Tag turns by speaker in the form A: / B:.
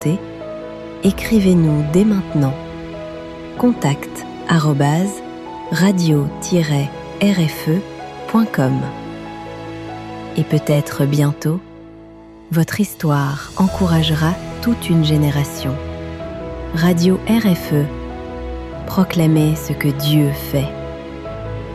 A: écrivez-nous dès maintenant. contact@radio-rfe.com. Et peut-être bientôt, votre histoire encouragera toute une génération. Radio RFE, proclamez ce que Dieu fait.